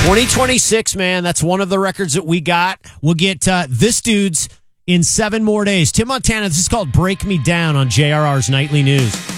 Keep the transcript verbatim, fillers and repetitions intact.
twenty twenty-six, man, that's one of the records that we got. We'll get uh, this dude's in seven more days. Tim Montana, this is called Break Me Down on J R R's Nightly News.